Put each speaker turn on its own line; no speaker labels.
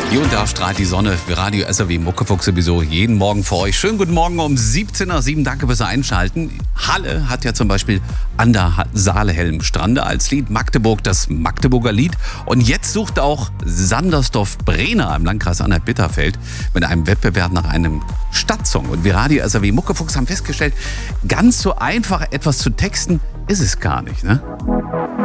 Hier und da strahlt die Sonne. Radio SAW Muckefuchs sowieso jeden Morgen für euch. Schönen guten Morgen um 17:07 Uhr. Danke fürs Einschalten. Halle hat ja zum Beispiel An der Saale-Helm-Strande als Lied. Magdeburg das Magdeburger Lied. Und jetzt sucht auch Sandersdorf-Brehna im Landkreis Anhalt-Bitterfeld mit einem Wettbewerb nach einem Stadtsong. Und wir Radio SAW Muckefuchs haben festgestellt, ganz so einfach etwas zu texten ist es gar nicht, ne?